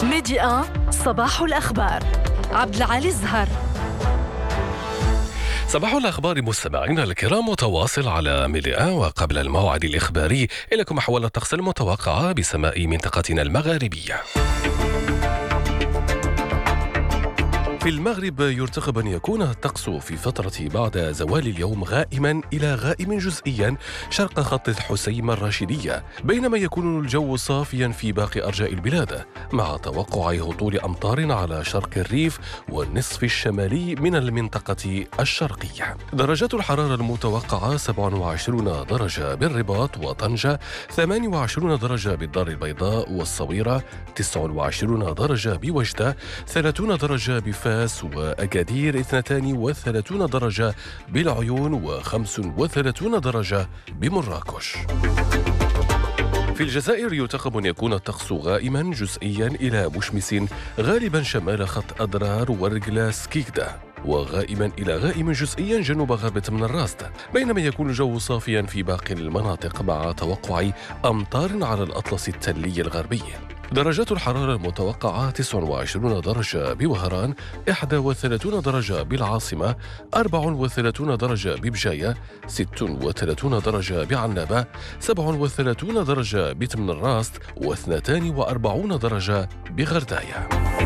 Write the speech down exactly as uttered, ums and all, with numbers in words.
ميدي واحد صباح الأخبار. عبد العالي الزهر. صباح الأخبار مستمعينا الكرام، متواصل على ميدي واحد، وقبل الموعد الإخباري إليكم أحوال الطقس المتوقعة بسماء منطقتنا المغاربية. في المغرب يرتقب أن يكون الطقس في فترة بعد زوال اليوم غائما إلى غائم جزئيا شرق خط الحسيم الراشدية، بينما يكون الجو صافيا في باقي أرجاء البلاد، مع توقع هطول أمطار على شرق الريف والنصف الشمالي من المنطقة الشرقية. درجات الحرارة المتوقعة سبعة وعشرين درجة بالرباط وطنجة، ثمانية وعشرين درجة بالدار البيضاء والصويرة، تسعة وعشرين درجة بوجدة، ثلاثين درجة بفاس وأكادير، اثنتين وثلاثين درجة بالعيون، وخمس وثلاثين درجة بمراكش. في الجزائر يرتقب أن يكون الطقس غائما جزئيا إلى مشمس غالبا شمال خط أضرار ورجلاس كيكدا، وغائما إلى غائم جزئيا جنوب غرب تمن الراست، بينما يكون الجو صافيا في باقي المناطق مع توقع أمطار على الأطلس التلي الغربي. درجات الحرارة المتوقعة تسعة وعشرين درجة بوهران، إحدى وثلاثين درجة بالعاصمة، أربعة وثلاثين درجة ببجاية، ستة وثلاثين درجة بعنابة، سبعة وثلاثين درجة بتمن الراست، واثنتان وأربعين درجة بغرداية.